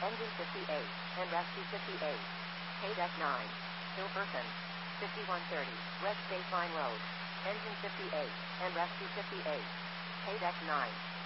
Engine 58, and Rescue 58. K-Deck 9. Hilperson. 5130, West State Line Road. Engine 58, and Rescue 58. K-Deck 9.